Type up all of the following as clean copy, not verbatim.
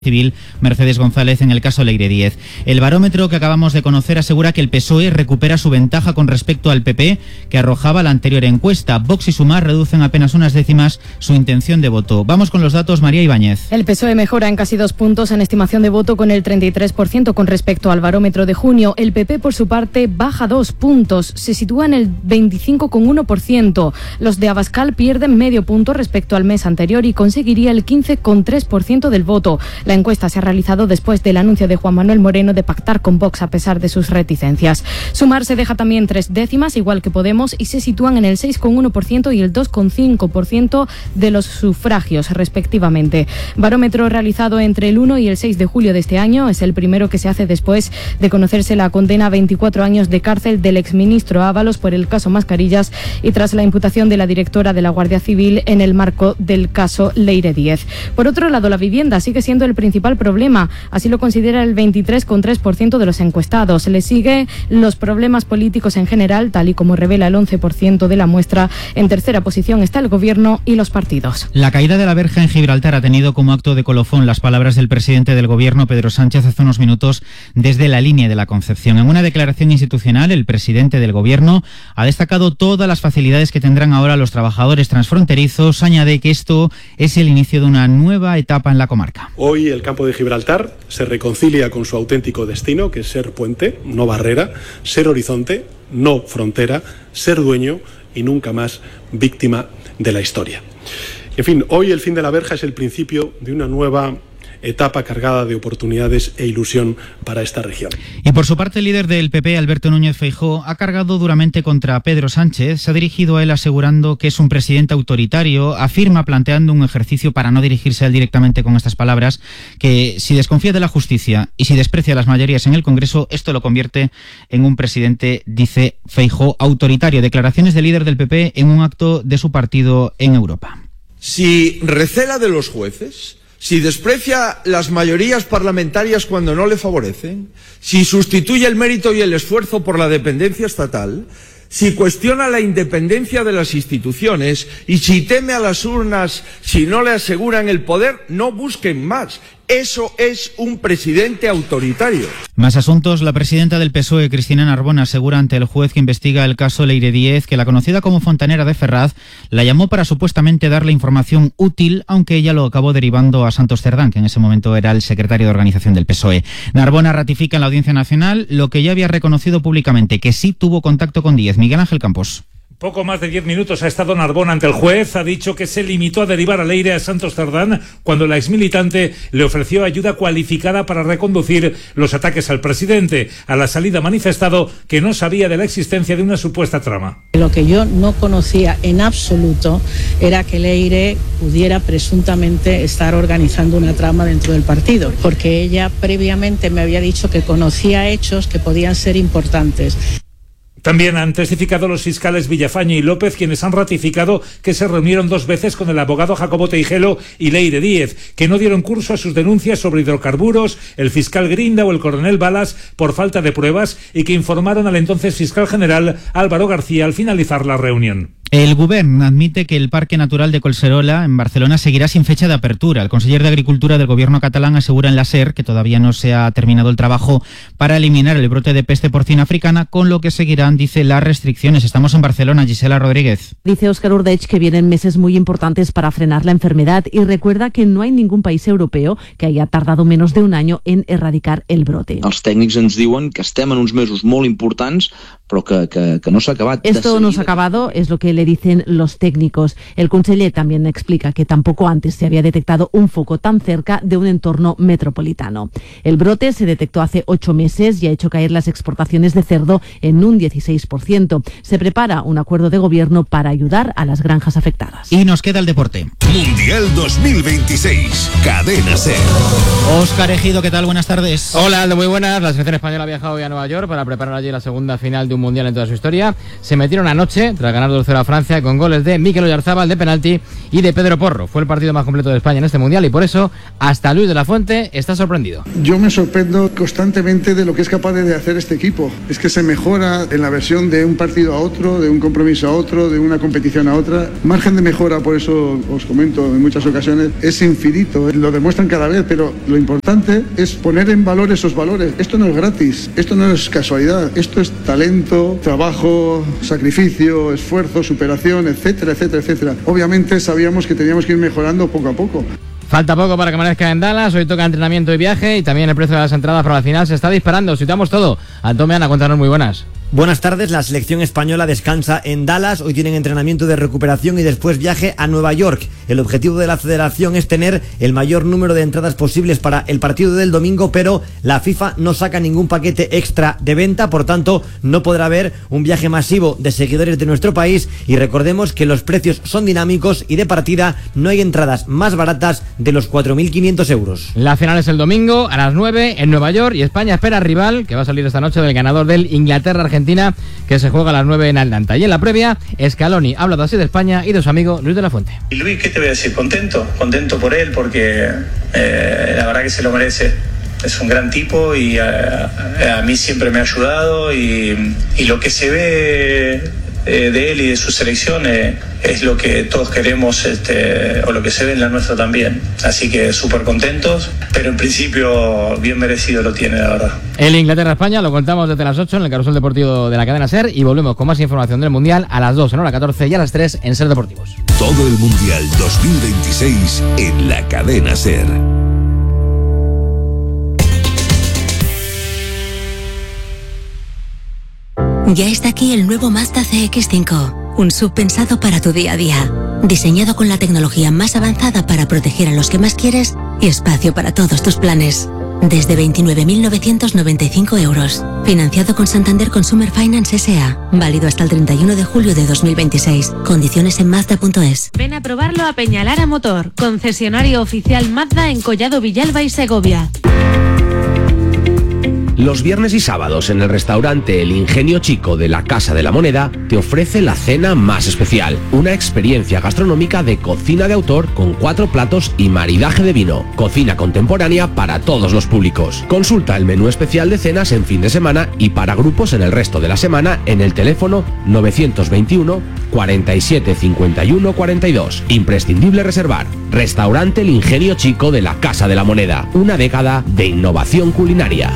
Civil Mercedes González en el caso Leire Díez. El barómetro que acabamos de conocer asegura que el PSOE recupera su ventaja con respecto al PP que arrojaba la anterior encuesta. Vox y Sumar reducen apenas unas décimas su intención de voto. Vamos con los datos, María Ibáñez. El PSOE mejora en casi 2 puntos en estimación de voto con el 33% con respecto al barómetro de junio. El PP por su parte baja 2 puntos, se sitúa en el 25,1%. Los de Abascal pierden medio punto respecto al mes anterior y conseguiría el 15,3% del voto. La encuesta se ha realizado después del anuncio de Juan Manuel Moreno de pactar con Vox a pesar de sus reticencias. Sumar se deja también 3 décimas, igual que Podemos, y se sitúan en el 6,1% y el 2,5% de los sufragios, respectivamente. Barómetro realizado entre el 1 y el 6 de julio de este año. Es el primero que se hace después de conocerse la condena a 24 años de cárcel del exministro Ábalos por el caso Mascarillas y tras la imputación de la directora de la Guardia Civil en el marco del caso Leire Díez. Por otro lado, la vivienda sigue siendo el principal problema, así lo considera el 23,3% de los encuestados. Le sigue los problemas políticos en general, tal y como revela el 11% de la muestra. En tercera posición está el gobierno y los partidos. La caída de la verja en Gibraltar ha tenido como acto de colofón las palabras del presidente del gobierno, Pedro Sánchez, hace unos minutos desde la línea de la Concepción. En una declaración institucional, el presidente del gobierno ha destacado todas las facilidades que tendrán ahora los trabajadores transfronterizos. Añade que esto es el inicio de una nueva etapa en la comarca. Hoy el campo de Gibraltar se reconcilia con su auténtico destino, que es ser puente, no barrera, ser horizonte, no frontera, ser dueño y nunca más víctima de la historia. En fin, hoy el fin de la verja es el principio de una nueva etapa cargada de oportunidades e ilusión para esta región. Y por su parte, el líder del PP, Alberto Núñez Feijóo, ha cargado duramente contra Pedro Sánchez. Se ha dirigido a él asegurando que es un presidente autoritario. Afirma, planteando un ejercicio para no dirigirse a él directamente con estas palabras, que si desconfía de la justicia y si desprecia las mayorías en el Congreso, esto lo convierte en un presidente, dice Feijóo, autoritario. Declaraciones del líder del PP en un acto de su partido en Europa. Si recela de los jueces, si desprecia las mayorías parlamentarias cuando no le favorecen, si sustituye el mérito y el esfuerzo por la dependencia estatal, si cuestiona la independencia de las instituciones y si teme a las urnas si no le aseguran el poder, no busquen más. Eso es un presidente autoritario. Más asuntos. La presidenta del PSOE, Cristina Narbona, asegura ante el juez que investiga el caso Leire Díez que la conocida como Fontanera de Ferraz la llamó para supuestamente darle información útil, aunque ella lo acabó derivando a Santos Cerdán, que en ese momento era el secretario de organización del PSOE. Narbona ratifica en la Audiencia Nacional lo que ya había reconocido públicamente, que sí tuvo contacto con Díez. Miguel Ángel Campos. Poco más de 10 minutos ha estado Narbona ante el juez. Ha dicho que se limitó a derivar a Leire a Santos Cerdán cuando la exmilitante le ofreció ayuda cualificada para reconducir los ataques al presidente. A la salida ha manifestado que no sabía de la existencia de una supuesta trama. Lo que yo no conocía en absoluto era que Leire pudiera presuntamente estar organizando una trama dentro del partido, porque ella previamente me había dicho que conocía hechos que podían ser importantes. También han testificado los fiscales Villafañe y López, quienes han ratificado que se reunieron 2 veces con el abogado Jacobo Teijelo y Leire Díez, que no dieron curso a sus denuncias sobre hidrocarburos, el fiscal Grinda o el coronel Balas por falta de pruebas y que informaron al entonces fiscal general Álvaro García al finalizar la reunión. El Govern admite que el Parque Natural de Collserola en Barcelona seguirá sin fecha de apertura. El conseller de Agricultura del gobierno catalán asegura en la SER que todavía no se ha terminado el trabajo para eliminar el brote de peste porcina africana, con lo que seguirán, dice, las restricciones. Estamos en Barcelona, Gisela Rodríguez. Dice Óscar Ordech que vienen meses muy importantes para frenar la enfermedad y recuerda que no hay ningún país europeo que haya tardado menos de un año en erradicar el brote. Els tècnics ens diuen que estem en uns mesos molt importants, però que no s'ha acabat. Esto no se ha acabado, es lo que le dicen los técnicos. El conseller también explica que tampoco antes se había detectado un foco tan cerca de un entorno metropolitano. El brote se detectó hace 8 meses y ha hecho caer las exportaciones de cerdo en un 16%. Se prepara un acuerdo de gobierno para ayudar a las granjas afectadas. Y nos queda el deporte. Mundial 2026, Cadena SER. Óscar Ejido, ¿qué tal? Buenas tardes. Hola, Aldo, muy buenas. La selección española ha viajado hoy a Nueva York para preparar allí la segunda final de un un mundial en toda su historia, se metieron anoche tras ganar 2-0 a Francia con goles de Mikel Oyarzabal de penalti y de Pedro Porro. Fue el partido más completo de España en este mundial y por eso hasta Luis de la Fuente está sorprendido. Yo me sorprendo constantemente de lo que es capaz de hacer este equipo. Es que se mejora en la versión de un partido a otro, de un compromiso a otro, de una competición a otra. Margen de mejora, por eso os comento en muchas ocasiones, es infinito. Lo demuestran cada vez, pero lo importante es poner en valor esos valores. Esto no es gratis, esto no es casualidad, esto es talento, trabajo, sacrificio, esfuerzo, superación, etcétera, etcétera, etcétera. Obviamente sabíamos que teníamos que ir mejorando poco a poco. Falta poco para que amanezca en Dallas, hoy toca entrenamiento y viaje y también el precio de las entradas para la final se está disparando. Situamos todo. Antón Meana, cuéntanos, muy buenas. Buenas tardes, la selección española descansa en Dallas, hoy tienen entrenamiento de recuperación y después viaje a Nueva York. El objetivo de la federación es tener el mayor número de entradas posibles para el partido del domingo, pero la FIFA no saca ningún paquete extra de venta, por tanto no podrá haber un viaje masivo de seguidores de nuestro país y recordemos que los precios son dinámicos y de partida no hay entradas más baratas de los 4.500 euros. La final es el domingo a las 9 en Nueva York y España espera rival que va a salir esta noche del ganador del Inglaterra-Argentina, que se juega a las 9 en Atlanta. Y en la previa, Scaloni ha hablado así de España y de su amigo Luis de la Fuente. Y Luis, ¿qué te voy a decir? Contento por él porque la verdad que se lo merece. Es un gran tipo y a mí siempre me ha ayudado y lo que se ve de él y de su selección es lo que todos queremos, o lo que se ve en la nuestra también. Así que súper contentos, pero en principio bien merecido lo tiene, la verdad. El Inglaterra-España lo contamos desde las 8 en el Carrusel Deportivo de la cadena SER y volvemos con más información del Mundial a las 2 en hora 14 y a las 3 en SER Deportivos. Todo el Mundial 2026 en la cadena SER. Ya está aquí el nuevo Mazda CX-5, un SUV pensado para tu día a día, diseñado con la tecnología más avanzada para proteger a los que más quieres y espacio para todos tus planes. Desde 29.995 euros, financiado con Santander Consumer Finance S.A., válido hasta el 31 de julio de 2026. Condiciones en Mazda.es. Ven a probarlo a Peñalara Motor, concesionario oficial Mazda en Collado Villalba y Segovia. Los viernes y sábados en el restaurante El Ingenio Chico de la Casa de la Moneda te ofrece la cena más especial, una experiencia gastronómica de cocina de autor con 4 platos y maridaje de vino, cocina contemporánea para todos los públicos. Consulta el menú especial de cenas en fin de semana y para grupos en el resto de la semana en el teléfono 921 47 51 42. Imprescindible reservar. Restaurante El Ingenio Chico de la Casa de la Moneda, una década de innovación culinaria.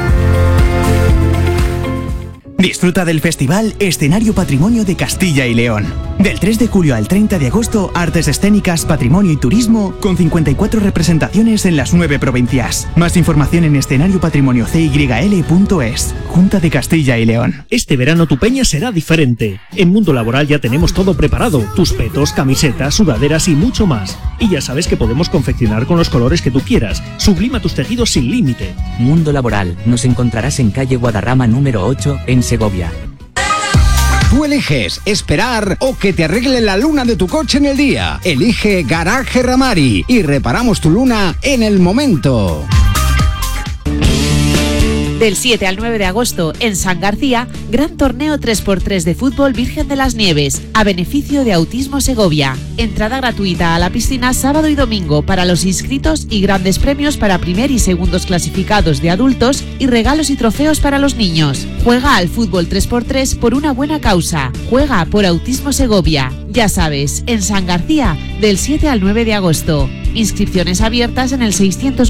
Disfruta del festival Escenario Patrimonio de Castilla y León. Del 3 de julio al 30 de agosto, artes escénicas, patrimonio y turismo, con 54 representaciones en las 9 provincias. Más información en escenariopatrimoniocyl.es. Junta de Castilla y León. Este verano tu peña será diferente. En Mundo Laboral ya tenemos todo preparado. Tus petos, camisetas, sudaderas y mucho más. Y ya sabes que podemos confeccionar con los colores que tú quieras. Sublima tus tejidos sin límite. Mundo Laboral. Nos encontrarás en calle Guadarrama número 8, en Segovia. Tú eliges esperar o que te arregle la luna de tu coche en el día. Elige Garaje Ramari y reparamos tu luna en el momento. Del 7 al 9 de agosto, en San García, gran torneo 3x3 de fútbol Virgen de las Nieves, a beneficio de Autismo Segovia. Entrada gratuita a la piscina sábado y domingo para los inscritos y grandes premios para primer y segundos clasificados de adultos y regalos y trofeos para los niños. Juega al fútbol 3x3 por una buena causa. Juega por Autismo Segovia. Ya sabes, en San García, del 7 al 9 de agosto. Inscripciones abiertas en el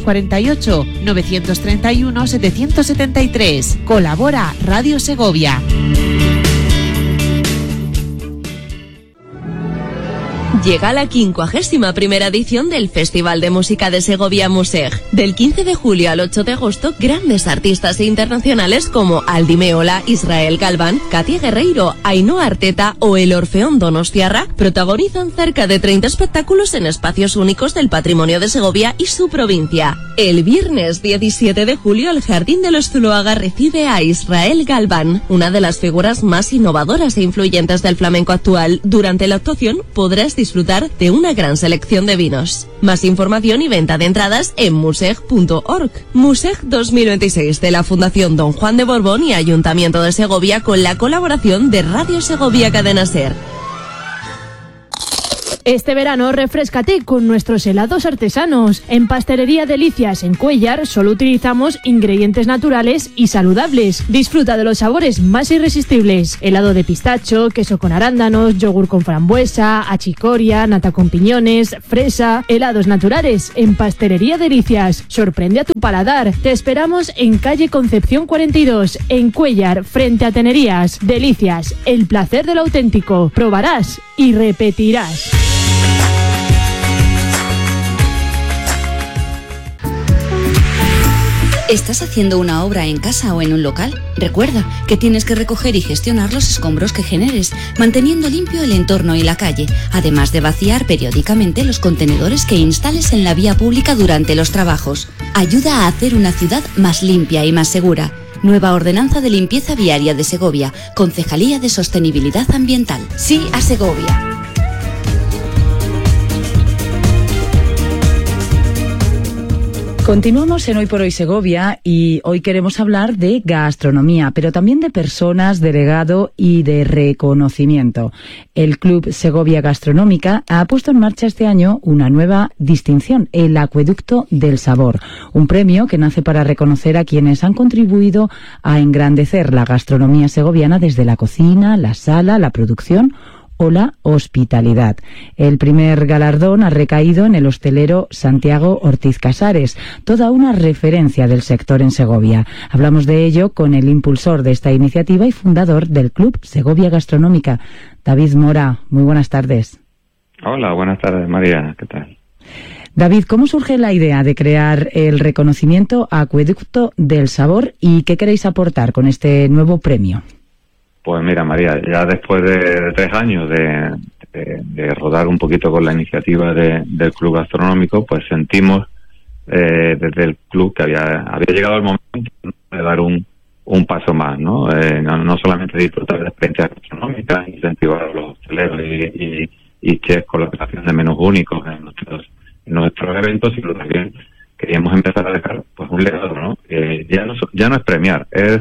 648-931-773. Colabora Radio Segovia. Llega la 51ª edición del Festival de Música de Segovia Museg. Del 15 de julio al 8 de agosto, grandes artistas internacionales como Aldi Meola, Israel Galván, Katia Guerreiro, Ainhoa Arteta o el Orfeón Donostiarra protagonizan cerca de 30 espectáculos en espacios únicos del patrimonio de Segovia y su provincia. El viernes 17 de julio, el Jardín de los Zuloaga recibe a Israel Galván, una de las figuras más innovadoras e influyentes del flamenco actual. Durante la actuación podrás disfrutar disfrutar de una gran selección de vinos. Más información y venta de entradas en museg.org. Museg 2026 de la Fundación Don Juan de Borbón y Ayuntamiento de Segovia con la colaboración de Radio Segovia Cadena Ser. Este verano refréscate con nuestros helados artesanos. En Pastelería Delicias en Cuéllar solo utilizamos ingredientes naturales y saludables. Disfruta de los sabores más irresistibles. Helado de pistacho, queso con arándanos, yogur con frambuesa, achicoria, nata con piñones, fresa. Helados naturales en Pastelería Delicias. Sorprende a tu paladar. Te esperamos en calle Concepción 42, en Cuéllar, frente a Tenerías. Delicias, el placer del auténtico. Probarás y repetirás. ¿Estás haciendo una obra en casa o en un local? Recuerda que tienes que recoger y gestionar los escombros que generes, manteniendo limpio el entorno y la calle, además de vaciar periódicamente los contenedores que instales en la vía pública durante los trabajos. Ayuda a hacer una ciudad más limpia y más segura. Nueva Ordenanza de Limpieza Viaria de Segovia, Concejalía de Sostenibilidad Ambiental. Sí a Segovia. Continuamos en Hoy por Hoy Segovia y hoy queremos hablar de gastronomía, pero también de personas, de legado y de reconocimiento. El Club Segovia Gastronómica ha puesto en marcha este año una nueva distinción, el Acueducto del Sabor, un premio que nace para reconocer a quienes han contribuido a engrandecer la gastronomía segoviana desde la cocina, la sala, la producción o la hospitalidad. El primer galardón ha recaído en el hostelero Santiago Ortiz Casares, toda una referencia del sector en Segovia. Hablamos de ello con el impulsor de esta iniciativa y fundador del Club Segovia Gastronómica, David Mora. Muy buenas tardes. Hola, buenas tardes, María. ¿Qué tal? David, ¿cómo surge la idea de crear el reconocimiento Acueducto del Sabor y qué queréis aportar con este nuevo premio? Pues mira, María, ya después de 3 años de rodar un poquito con la iniciativa del Club Gastronómico, pues sentimos desde el club que había llegado el momento de dar un paso más, ¿no? No solamente disfrutar de experiencias gastronómicas, incentivar a los hosteleros y chefs con la creación de menús únicos en nuestros eventos, sino también queríamos empezar a dejar pues un legado, ¿no? Ya no es premiar, es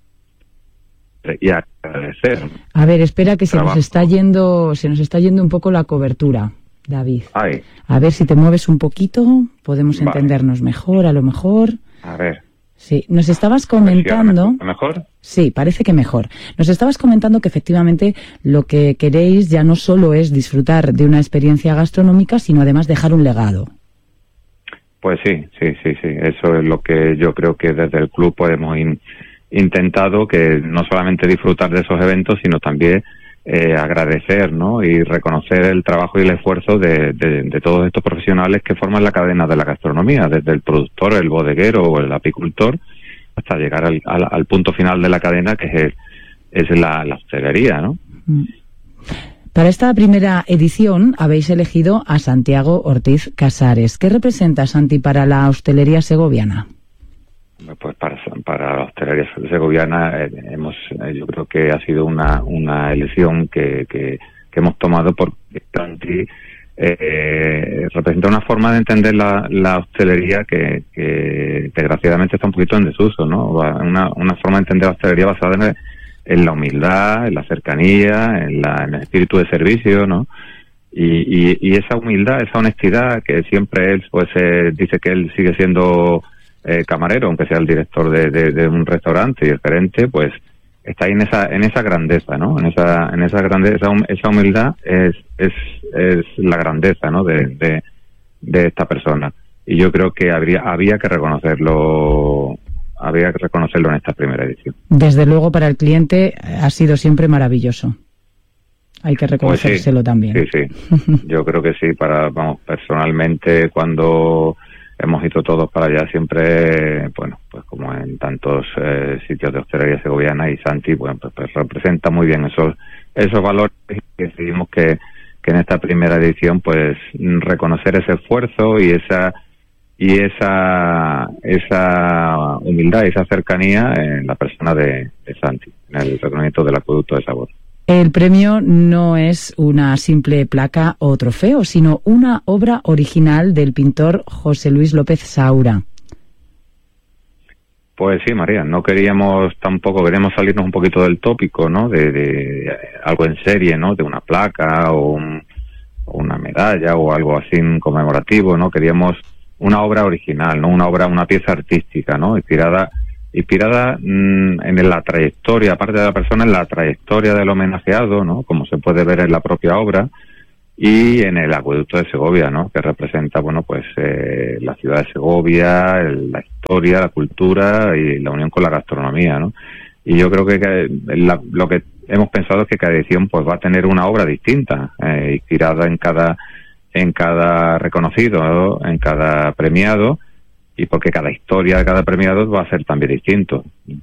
y agradecer. A ver, espera que se nos está yendo un poco la cobertura, David. Ay. A ver si te mueves un poquito, podemos entendernos mejor, a lo mejor. A ver. Sí, nos estabas comentando... ¿Mejor? Sí, parece que mejor. Nos estabas comentando que efectivamente lo que queréis ya no solo es disfrutar de una experiencia gastronómica, sino además dejar un legado. Pues sí. Eso es lo que yo creo que desde el club podemos intentado, que no solamente disfrutar de esos eventos, sino también agradecer, ¿no? Y reconocer el trabajo y el esfuerzo de todos estos profesionales que forman la cadena de la gastronomía, desde el productor, el bodeguero o el apicultor, hasta llegar al punto final de la cadena, que es la hostelería, ¿no? Para esta primera edición habéis elegido a Santiago Ortiz Casares. ¿Qué representa, Santi, para la hostelería segoviana? Pues para la hostelería segoviana yo creo que ha sido una elección que hemos tomado porque Santi representa una forma de entender la hostelería que desgraciadamente está un poquito en desuso, ¿no? Una forma de entender la hostelería basada en la humildad, en la cercanía, en el espíritu de servicio, ¿no? Y esa humildad, esa honestidad que siempre él pues dice que él sigue siendo camarero, aunque sea el director de un restaurante y el gerente, pues está ahí en esa grandeza, ¿no? En esa grandeza, esa humildad es la grandeza, ¿no? de esta persona. Y yo creo que había que reconocerlo en esta primera edición. Desde luego, para el cliente ha sido siempre maravilloso. Hay que reconocérselo también. Sí. Yo creo que sí. Personalmente, cuando hemos ido todos para allá, siempre, bueno, pues como en tantos sitios de hostelería segoviana, y Santi, bueno, pues representa muy bien esos valores, que decidimos que en esta primera edición, pues reconocer ese esfuerzo y esa humildad y esa cercanía en la persona de Santi, en el reconocimiento del Acueducto de Sabor. El premio no es una simple placa o trofeo, sino una obra original del pintor José Luis López Saura. Pues sí, María, no queríamos salirnos un poquito del tópico, ¿no? De algo en serie, ¿no? De una placa o una medalla o algo así conmemorativo, ¿no? Queríamos una obra original, ¿no? Una pieza artística, ¿no? Inspirada en la trayectoria, aparte de la persona, en la trayectoria del homenajeado, ¿no? Como se puede ver en la propia obra, y en el acueducto de Segovia, ¿no? Que representa, bueno, pues la ciudad de Segovia, la historia, la cultura y la unión con la gastronomía, ¿no? Y yo creo que lo que hemos pensado es que cada edición pues va a tener una obra distinta, inspirada en cada reconocido, ¿no? En cada premiado, y porque cada historia de cada premiado va a ser también distinto.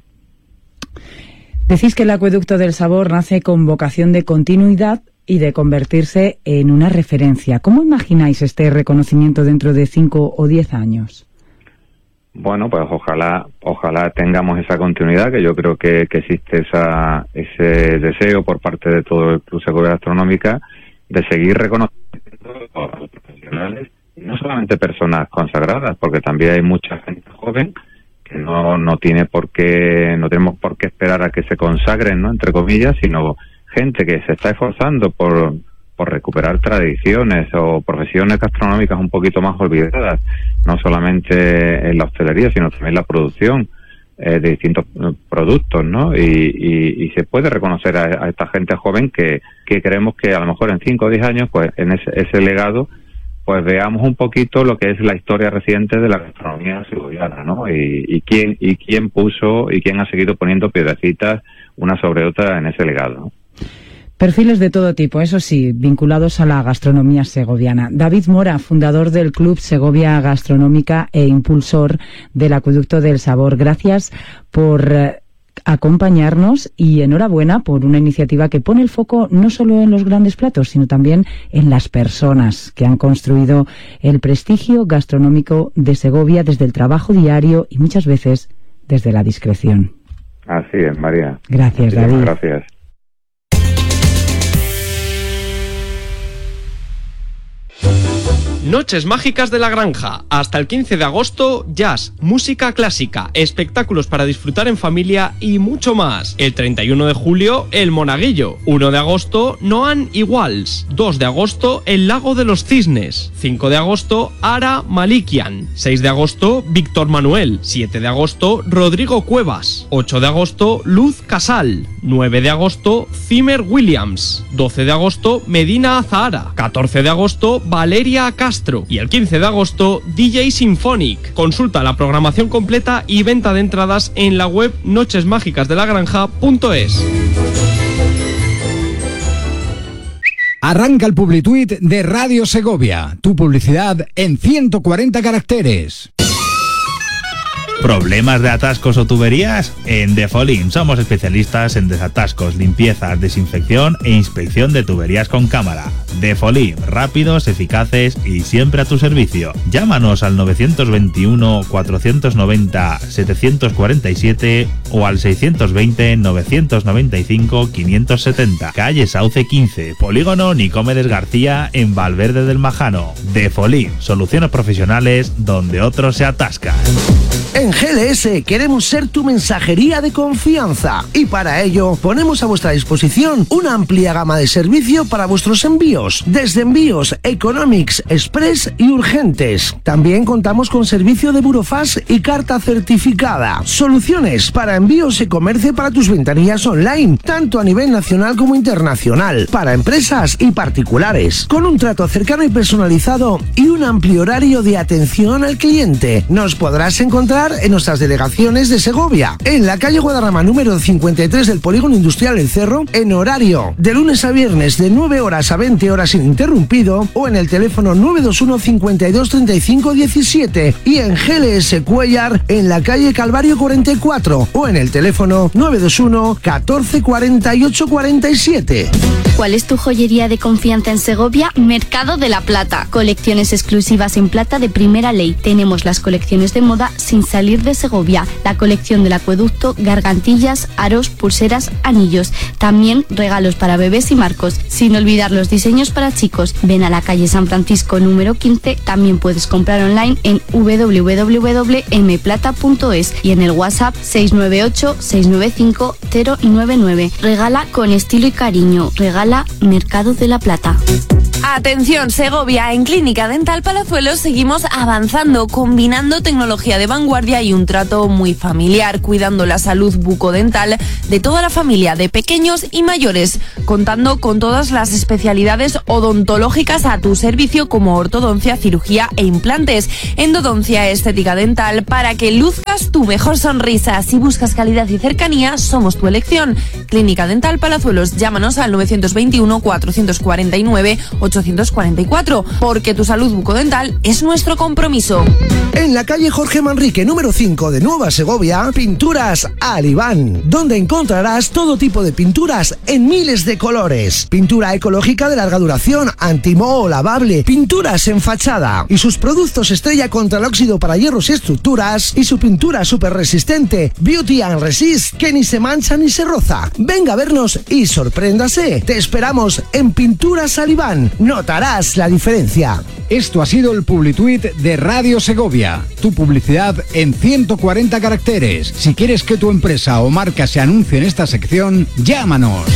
Decís que el Acueducto del Sabor nace con vocación de continuidad y de convertirse en una referencia. ¿Cómo imagináis este reconocimiento dentro de 5 o 10 años? Bueno, pues ojalá tengamos esa continuidad, que yo creo que existe ese deseo por parte de todo el Club Segovia Gastronómica de seguir reconociendo a los profesionales, y no solamente personas consagradas, porque también hay mucha gente joven que no tenemos por qué esperar a que se consagren, ¿no? Entre comillas, sino gente que se está esforzando por recuperar tradiciones o profesiones gastronómicas un poquito más olvidadas, no solamente en la hostelería, sino también en la producción de distintos productos, ¿no? Y se puede reconocer a esta gente joven que creemos que a lo mejor en 5 o 10 años, pues en ese legado, pues veamos un poquito lo que es la historia reciente de la gastronomía segoviana, ¿no? Y quién puso y quién ha seguido poniendo piedrecitas una sobre otra en ese legado, ¿no? Perfiles de todo tipo, eso sí, vinculados a la gastronomía segoviana. David Mora, fundador del Club Segovia Gastronómica e impulsor del Acueducto del Sabor. Gracias por acompañarnos y enhorabuena por una iniciativa que pone el foco no solo en los grandes platos, sino también en las personas que han construido el prestigio gastronómico de Segovia desde el trabajo diario y muchas veces desde la discreción. Así es, María. Gracias, David. Gracias. Noches mágicas de la granja. Hasta el 15 de agosto, jazz, música clásica, espectáculos para disfrutar en familia y mucho más. El 31 de julio, el Monaguillo. 1 de agosto, Noan Iguals. 2 de agosto, el Lago de los Cisnes. 5 de agosto, Ara Malikian. 6 de agosto, Víctor Manuel. 7 de agosto, Rodrigo Cuevas. 8 de agosto, Luz Casal. 9 de agosto, Zimmer Williams. 12 de agosto, Medina Azahara. 14 de agosto, Valeria Castro. Y el 15 de agosto, DJ Symphonic. Consulta la programación completa y venta de entradas en la web nochesmágicasdelagranja.es. Arranca el Publituit de Radio Segovia. Tu publicidad en 140 caracteres. ¿Problemas de atascos o tuberías? En Defolim somos especialistas en desatascos, limpiezas, desinfección e inspección de tuberías con cámara. Defolim, rápidos, eficaces y siempre a tu servicio. Llámanos al 921-490-747 o al 620-995-570. Calle Sauce 15, Polígono Nicomedes García en Valverde del Majano. Defolim, soluciones profesionales donde otros se atascan. En GLS queremos ser tu mensajería de confianza y para ello ponemos a vuestra disposición una amplia gama de servicio para vuestros envíos, desde envíos Economics, Express y urgentes. También contamos con servicio de burofax y carta certificada. Soluciones para envíos y comercio para tus ventanillas online, tanto a nivel nacional como internacional, para empresas y particulares, con un trato cercano y personalizado y un amplio horario de atención al cliente. Nos podrás encontrar en nuestras delegaciones de Segovia, en la calle Guadarrama número 53 del Polígono Industrial El Cerro, en horario de lunes a viernes de 9 horas a 20 horas ininterrumpido, o en el teléfono 921 52 35 17 y en GLS Cuellar en la calle Calvario 44 o en el teléfono 921 14 48 47. ¿Cuál es tu joyería de confianza en Segovia? Mercado de la Plata. Colecciones exclusivas en plata de primera ley. Tenemos las colecciones de moda sin sin salir de Segovia. La colección del acueducto, gargantillas, aros, pulseras, anillos. También regalos para bebés y marcos. Sin olvidar los diseños para chicos. Ven a la calle San Francisco número 15. También puedes comprar online en www.mplata.es y en el WhatsApp 698 695 099. Regala con estilo y cariño. Regala Mercado de la Plata. Atención, Segovia, en Clínica Dental Palazuelos seguimos avanzando, combinando tecnología de vanguardia y un trato muy familiar, cuidando la salud bucodental de toda la familia, de pequeños y mayores, contando con todas las especialidades odontológicas a tu servicio, como ortodoncia, cirugía e implantes, endodoncia, estética dental, para que luzcas tu mejor sonrisa. Si buscas calidad y cercanía, somos tu elección. Clínica Dental Palazuelos, llámanos al 921 449 844, porque tu salud bucodental es nuestro compromiso. En la calle Jorge Manrique, número 5 de Nueva Segovia, Pinturas Alibán, donde encontrarás todo tipo de pinturas en miles de colores. Pintura ecológica de larga duración, antimoho, lavable, pinturas en fachada y sus productos estrella contra el óxido para hierros y estructuras, y su pintura súper resistente, Beauty and Resist, que ni se mancha ni se roza. Venga a vernos y sorpréndase. Te esperamos en Pinturas Alibán. Notarás la diferencia. Esto ha sido el Publituit de Radio Segovia. Tu publicidad en 140 caracteres. Si quieres que tu empresa o marca se anuncie en esta sección, llámanos.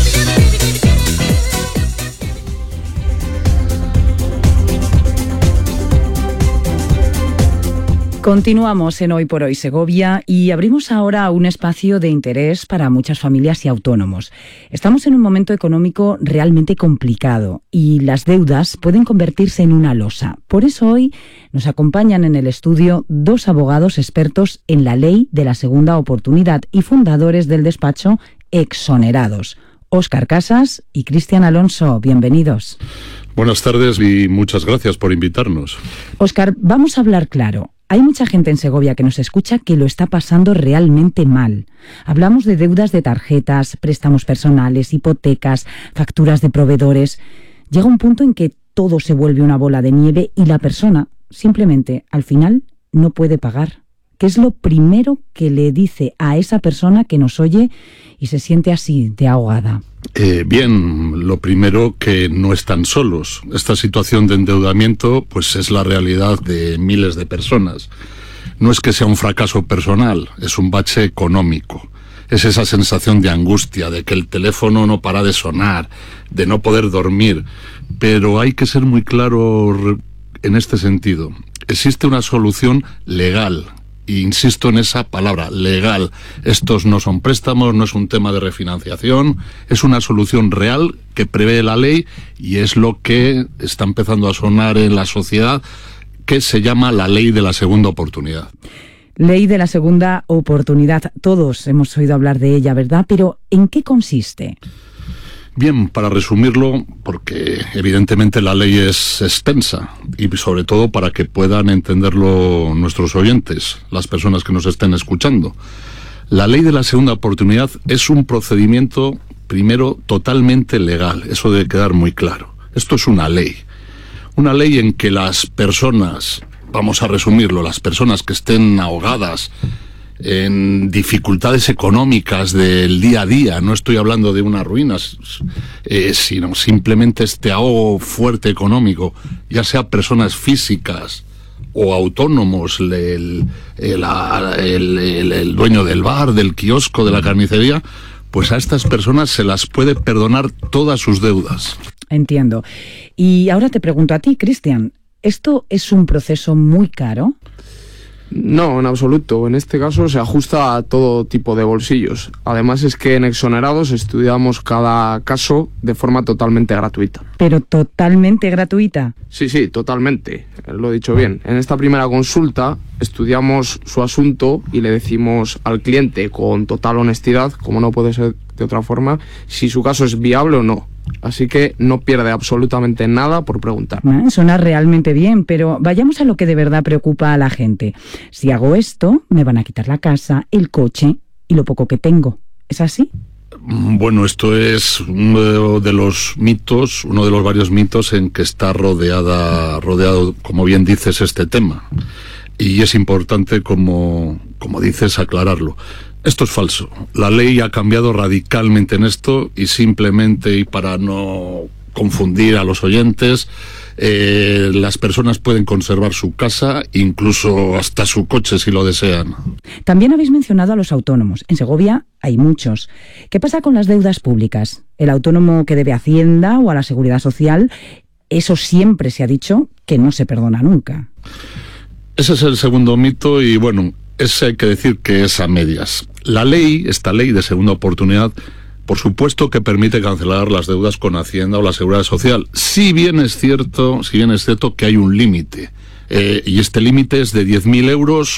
Continuamos en Hoy por Hoy Segovia y abrimos ahora un espacio de interés para muchas familias y autónomos. Estamos en un momento económico realmente complicado y las deudas pueden convertirse en una losa. Por eso hoy nos acompañan en el estudio dos abogados expertos en la ley de la segunda oportunidad y fundadores del despacho Exonerados. Óscar Casas y Cristian Alonso, bienvenidos. Buenas tardes y muchas gracias por invitarnos. Óscar, vamos a hablar claro. Hay mucha gente en Segovia que nos escucha que lo está pasando realmente mal. Hablamos de deudas de tarjetas, préstamos personales, hipotecas, facturas de proveedores. Llega un punto en que todo se vuelve una bola de nieve y la persona, simplemente, al final, no puede pagar. ¿Qué es lo primero que le dice a esa persona que nos oye y se siente así, de ahogada? Bien, lo primero, que no están solos. Esta situación de endeudamiento pues es la realidad de miles de personas. No es que sea un fracaso personal, es un bache económico. Es esa sensación de angustia, de que el teléfono no para de sonar, de no poder dormir. Pero hay que ser muy claro en este sentido. Existe una solución legal. Y insisto en esa palabra, legal. Estos no son préstamos, no es un tema de refinanciación, es una solución real que prevé la ley y es lo que está empezando a sonar en la sociedad, que se llama la ley de la segunda oportunidad. Ley de la segunda oportunidad. Todos hemos oído hablar de ella, ¿verdad? Pero ¿en qué consiste? Bien, para resumirlo, porque evidentemente la ley es extensa y sobre todo para que puedan entenderlo nuestros oyentes, las personas que nos estén escuchando. La ley de la segunda oportunidad es un procedimiento, primero, totalmente legal. Eso debe quedar muy claro. Esto es una ley en que las personas, vamos a resumirlo, las personas que estén ahogadas en dificultades económicas del día a día, no estoy hablando de unas ruinas, sino simplemente este ahogo fuerte económico, ya sea personas físicas o autónomos, el dueño del bar, del kiosco, de la carnicería, pues a estas personas se las puede perdonar todas sus deudas. Entiendo. Y ahora te pregunto a ti, Cristian, ¿esto es un proceso muy caro? No, en absoluto. En este caso se ajusta a todo tipo de bolsillos. Además es que en Exonerados estudiamos cada caso de forma totalmente gratuita. ¿Pero totalmente gratuita? Sí, totalmente. Lo he dicho bien. En esta primera consulta estudiamos su asunto y le decimos al cliente con total honestidad, como no puede ser de otra forma, si su caso es viable o no. Así que no pierde absolutamente nada por preguntar. Suena realmente bien, pero vayamos a lo que de verdad preocupa a la gente. Si hago esto, me van a quitar la casa, el coche y lo poco que tengo. ¿Es así? Bueno, esto es uno de los varios mitos en que está rodeado, como bien dices, este tema. Y es importante, como dices, aclararlo. Esto es falso. La ley ha cambiado radicalmente en esto y simplemente, y para no confundir a los oyentes, las personas pueden conservar su casa, incluso hasta su coche si lo desean. También habéis mencionado a los autónomos. En Segovia hay muchos. ¿Qué pasa con las deudas públicas? El autónomo que debe a Hacienda o a la Seguridad Social, eso siempre se ha dicho que no se perdona nunca. Ese es el segundo mito y bueno, ese hay que decir que es a medias. Esta ley de segunda oportunidad, por supuesto que permite cancelar las deudas con Hacienda o la Seguridad Social. Si bien es cierto que hay un límite, y este límite es de 10.000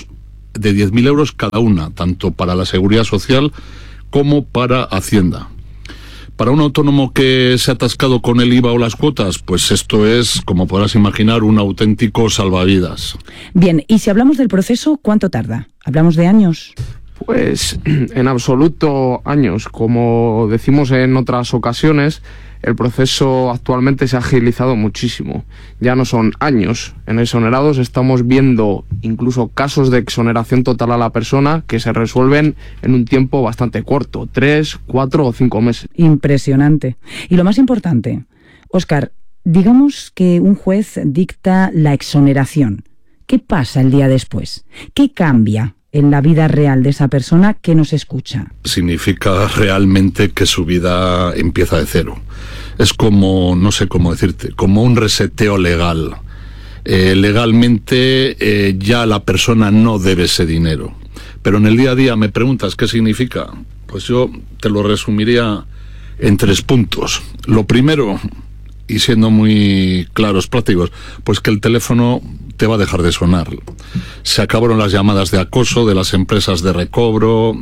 euros cada una, tanto para la Seguridad Social como para Hacienda. Para un autónomo que se ha atascado con el IVA o las cuotas, pues esto es, como podrás imaginar, un auténtico salvavidas. Bien, y si hablamos del proceso, ¿cuánto tarda? ¿Hablamos de años? Pues en absoluto años. Como decimos en otras ocasiones, el proceso actualmente se ha agilizado muchísimo. Ya no son años. En exonerados estamos viendo incluso casos de exoneración total a la persona que se resuelven en un tiempo bastante corto, 3, 4 o 5 meses. Impresionante. Y lo más importante, Óscar, digamos que un juez dicta la exoneración. ¿Qué pasa el día después? ¿Qué cambia en la vida real de esa persona que nos escucha? Significa realmente que su vida empieza de cero. Es como, no sé cómo decirte, como un reseteo legal. Legalmente ya la persona no debe ese dinero. Pero en el día a día me preguntas qué significa. Pues yo te lo resumiría en 3 puntos. Lo primero, y siendo muy claros, prácticos, pues que el teléfono te va a dejar de sonar. Se acabaron las llamadas de acoso de las empresas de recobro.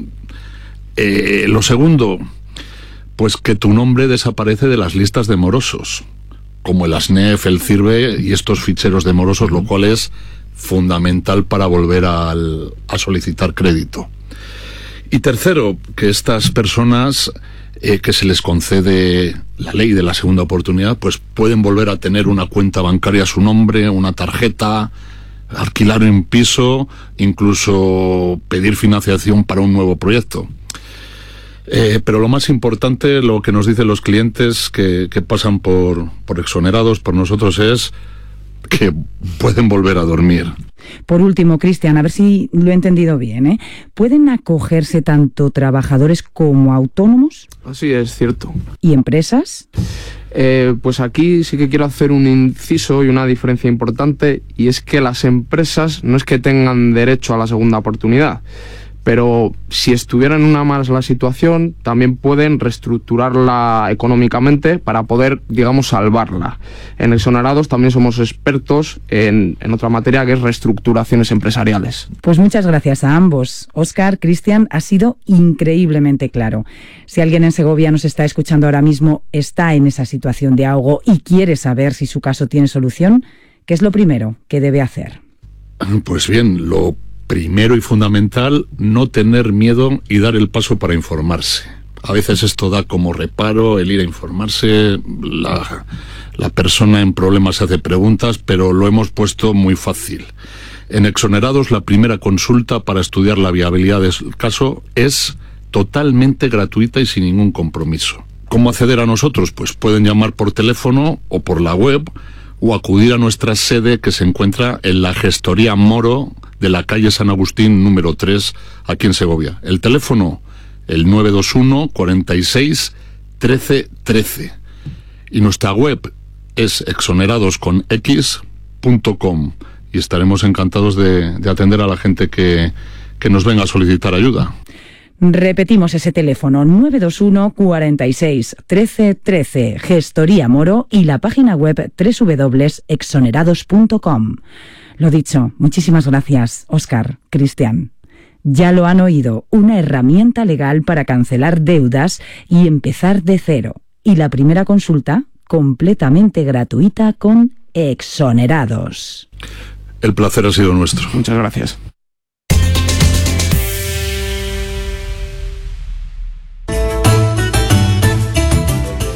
Lo segundo, pues que tu nombre desaparece de las listas de morosos, como el ASNEF, el CIRBE y estos ficheros de morosos, lo cual es fundamental para volver a solicitar crédito. Y tercero, que estas personas que se les concede la ley de la segunda oportunidad, pues pueden volver a tener una cuenta bancaria a su nombre, una tarjeta, alquilar un piso, incluso pedir financiación para un nuevo proyecto. Pero lo más importante, lo que nos dicen los clientes que pasan por exonerados por nosotros, es que pueden volver a dormir. Por último, Cristian, a ver si lo he entendido bien, ¿eh? ¿Pueden acogerse tanto trabajadores como autónomos? Así es, cierto. ¿Y empresas? Pues aquí sí que quiero hacer un inciso y una diferencia importante, y es que las empresas no es que tengan derecho a la segunda oportunidad, pero si estuvieran en una mala situación, también pueden reestructurarla económicamente para poder, digamos, salvarla. En exonerados también somos expertos en otra materia, que es reestructuraciones empresariales. Pues muchas gracias a ambos. Óscar, Cristian, ha sido increíblemente claro. Si alguien en Segovia nos está escuchando ahora mismo, está en esa situación de ahogo y quiere saber si su caso tiene solución, ¿qué es lo primero que debe hacer? Pues bien, lo primero y fundamental, no tener miedo y dar el paso para informarse. A veces esto da como reparo el ir a informarse, la persona en problemas se hace preguntas, pero lo hemos puesto muy fácil. En exonerados, la primera consulta para estudiar la viabilidad del caso es totalmente gratuita y sin ningún compromiso. ¿Cómo acceder a nosotros? Pues pueden llamar por teléfono o por la web, o acudir a nuestra sede, que se encuentra en la Gestoría Moro de la calle San Agustín número 3, aquí en Segovia. El teléfono, el 921 46 13 13. Y nuestra web es exoneradosconx.com, y estaremos encantados de atender a la gente que nos venga a solicitar ayuda. Repetimos ese teléfono, 921 46 13 13, Gestoría Moro, y la página web www.exonerados.com. Lo dicho, muchísimas gracias, Óscar, Cristian. Ya lo han oído, una herramienta legal para cancelar deudas y empezar de cero. Y la primera consulta, completamente gratuita con Exonerados. El placer ha sido nuestro. Muchas gracias.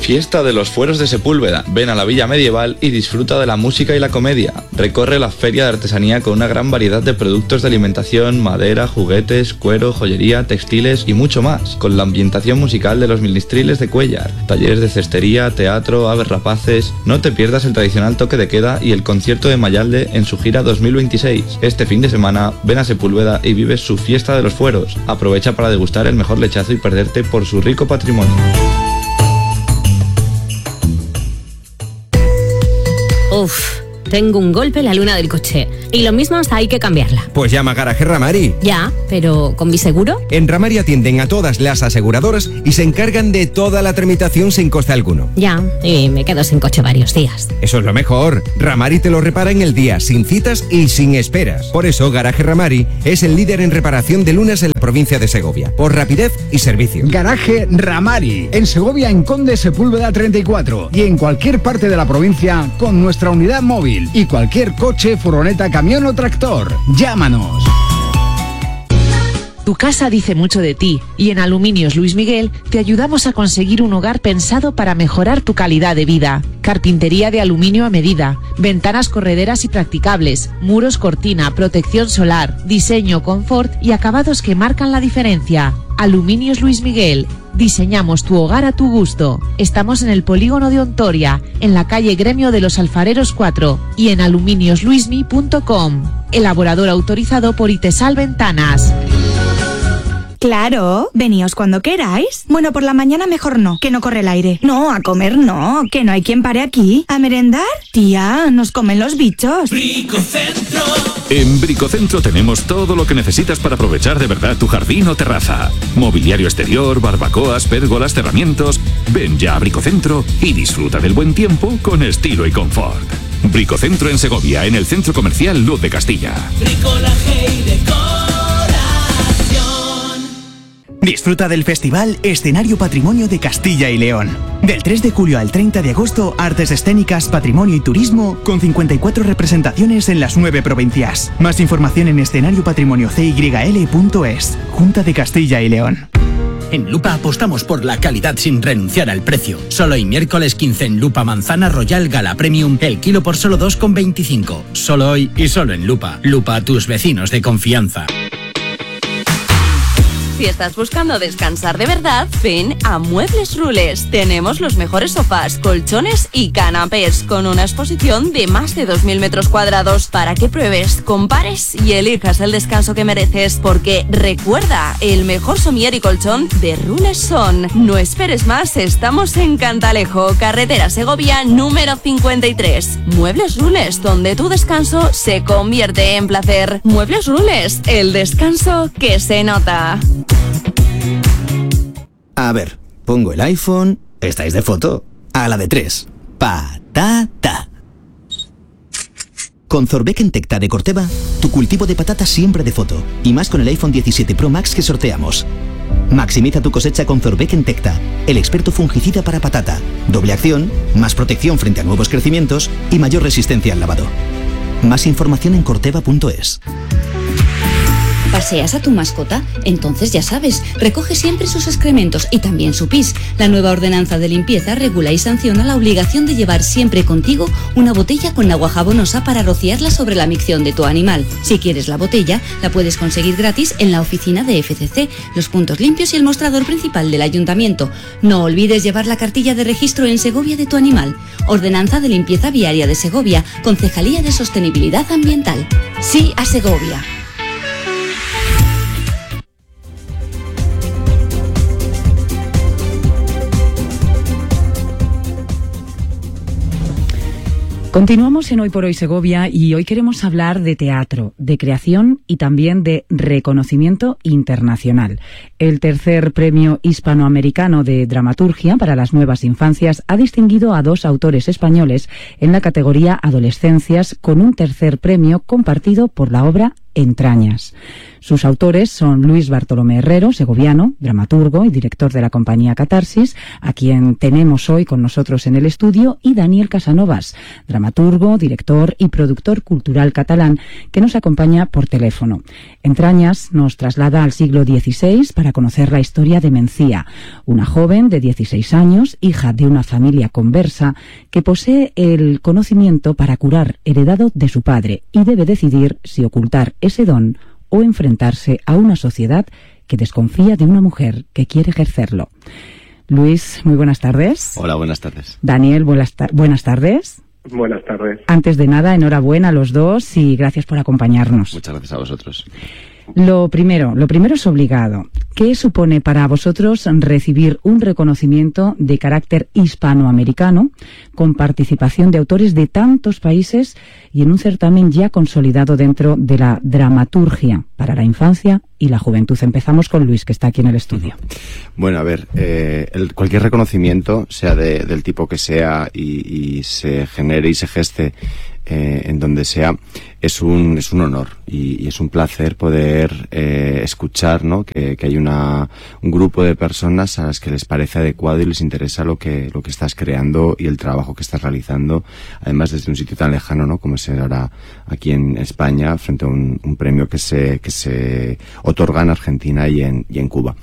Fiesta de los Fueros de Sepúlveda. Ven a la Villa Medieval y disfruta de la música y la comedia. Recorre la feria de artesanía con una gran variedad de productos de alimentación, madera, juguetes, cuero, joyería, textiles y mucho más, con la ambientación musical de los Ministriles de Cuéllar, talleres de cestería, teatro, aves rapaces. No te pierdas el tradicional toque de queda y el concierto de Mayalde en su gira 2026. Este fin de semana, ven a Sepúlveda y vive su Fiesta de los Fueros. Aprovecha para degustar el mejor lechazo y perderte por su rico patrimonio. Uf, tengo un golpe en la luna del coche. Y lo mismo hasta hay que cambiarla. Pues llama a Garaje Ramari. Ya, pero ¿con mi seguro? En Ramari atienden a todas las aseguradoras y se encargan de toda la tramitación sin coste alguno. Ya, y me quedo sin coche varios días. Eso es lo mejor. Ramari te lo repara en el día, sin citas y sin esperas. Por eso Garaje Ramari es el líder en reparación de lunas en la provincia de Segovia, por rapidez y servicio. Garaje Ramari, en Segovia, en Conde Sepúlveda 34 y en cualquier parte de la provincia con nuestra unidad móvil y cualquier coche, furgoneta, camión o tractor. Llámanos. Tu casa dice mucho de ti y en Aluminios Luis Miguel te ayudamos a conseguir un hogar pensado para mejorar tu calidad de vida. Carpintería de aluminio a medida, ventanas correderas y practicables, muros cortina, protección solar, diseño, confort y acabados que marcan la diferencia. Aluminios Luis Miguel. Diseñamos tu hogar a tu gusto. Estamos en el polígono de Ontoria, en la calle Gremio de los Alfareros 4 y en aluminiosluismi.com. Elaborador autorizado por Itesal Ventanas. Claro, veníos cuando queráis. Bueno, por la mañana mejor no, que no corre el aire. No, a comer no, que no hay quien pare aquí. ¿A merendar? Tía, nos comen los bichos. Bricocentro. En Bricocentro tenemos todo lo que necesitas para aprovechar de verdad tu jardín o terraza. Mobiliario exterior, barbacoas, pérgolas, cerramientos. Ven ya a Bricocentro y disfruta del buen tiempo con estilo y confort. Bricocentro en Segovia, en el Centro Comercial Luz de Castilla. Bricolaje y decoración. Disfruta del Festival Escenario Patrimonio de Castilla y León. Del 3 de julio al 30 de agosto, artes escénicas, patrimonio y turismo, con 54 representaciones en las 9 provincias. Más información en escenariopatrimoniocyl.es. Junta de Castilla y León. En Lupa apostamos por la calidad sin renunciar al precio. Solo hoy miércoles 15 en Lupa Manzana Royal Gala Premium, el kilo por solo 2,25. Solo hoy y solo en Lupa. Lupa, tus vecinos de confianza. Si estás buscando descansar de verdad, ven a Muebles Rules. Tenemos los mejores sofás, colchones y canapés, con una exposición de más de 2.000 metros cuadrados para que pruebes, compares y elijas el descanso que mereces. Porque recuerda, el mejor somier y colchón de Rules son. No esperes más, estamos en Cantalejo, carretera Segovia número 53. Muebles Rules, donde tu descanso se convierte en placer. Muebles Rules, el descanso que se nota. A ver, pongo el iPhone. Estáis de foto. A la de 3. Patata. Con Zorbeck Entecta de Corteva, tu cultivo de patata siempre de foto. Y más con el iPhone 17 Pro Max que sorteamos. Maximiza tu cosecha con Zorbeck Entecta, el experto fungicida para patata. Doble acción, más protección frente a nuevos crecimientos y mayor resistencia al lavado. Más información en corteva.es. ¿Paseas a tu mascota? Entonces ya sabes, recoge siempre sus excrementos y también su pis. La nueva ordenanza de limpieza regula y sanciona la obligación de llevar siempre contigo una botella con agua jabonosa para rociarla sobre la micción de tu animal. Si quieres la botella, la puedes conseguir gratis en la oficina de FCC, los puntos limpios y el mostrador principal del ayuntamiento. No olvides llevar la cartilla de registro en Segovia de tu animal. Ordenanza de limpieza viaria de Segovia, Concejalía de Sostenibilidad Ambiental. Sí a Segovia. Continuamos en Hoy por Hoy Segovia y hoy queremos hablar de teatro, de creación y también de reconocimiento internacional. El tercer premio hispanoamericano de dramaturgia para las nuevas infancias ha distinguido a 2 autores españoles en la categoría Adolescencias con un tercer premio compartido por la obra Entrañas. Sus autores son Luis Bartolomé Herrero, segoviano, dramaturgo y director de la compañía Catarsis, a quien tenemos hoy con nosotros en el estudio, y Daniel Casanovas, dramaturgo, director y productor cultural catalán, que nos acompaña por teléfono. Entrañas nos traslada al siglo XVI para conocer la historia de Mencía, una joven de 16 años, hija de una familia conversa, que posee el conocimiento para curar heredado de su padre y debe decidir si ocultar ese don o enfrentarse a una sociedad que desconfía de una mujer que quiere ejercerlo. Luis, muy buenas tardes. Hola, buenas tardes. Daniel, buenas tardes. Buenas tardes. Antes de nada, enhorabuena a los dos y gracias por acompañarnos. Muchas gracias a vosotros. Lo primero es obligado. ¿Qué supone para vosotros recibir un reconocimiento de carácter hispanoamericano con participación de autores de tantos países y en un certamen ya consolidado dentro de la dramaturgia para la infancia y la juventud? Empezamos con Luis, que está aquí en el estudio. Bueno, a ver, cualquier reconocimiento, sea del tipo que sea y se genere y se geste en donde sea, es un honor y es un placer poder escuchar, ¿no? que hay un grupo de personas a las que les parece adecuado y les interesa lo que estás creando y el trabajo que estás realizando, además desde un sitio tan lejano, ¿no? como se hará aquí en España, frente a un premio que se otorga en Argentina y en Cuba.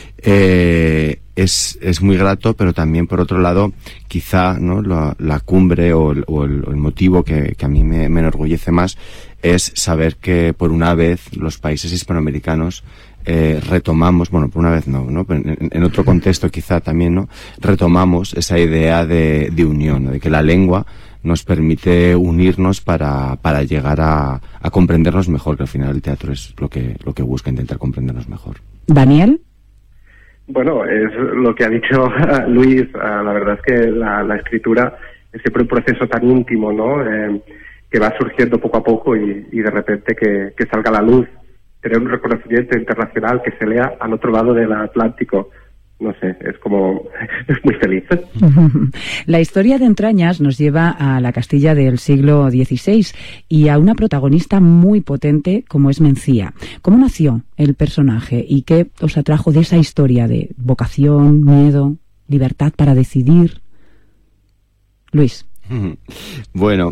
Es muy grato, pero también por otro lado, quizá, ¿no? la cumbre o el motivo que a mí me enorgullece más es saber que por una vez los países hispanoamericanos retomamos, bueno, por una vez no, pero en otro contexto quizá también, ¿no? retomamos esa idea de unión, ¿no? de que la lengua nos permite unirnos para llegar a comprendernos mejor, que al final el teatro es lo que busca, intentar comprendernos mejor. Daniel. Bueno, es lo que ha dicho Luis. La verdad es que la escritura es siempre un proceso tan íntimo, ¿no? Que va surgiendo poco a poco y de repente que salga a la luz, tener un reconocimiento internacional, que se lea al otro lado del Atlántico. No sé, es muy feliz. La historia de Entrañas nos lleva a la Castilla del siglo XVI y a una protagonista muy potente como es Mencía. ¿Cómo nació el personaje y qué os atrajo de esa historia de vocación, miedo, libertad para decidir? Luis. Bueno,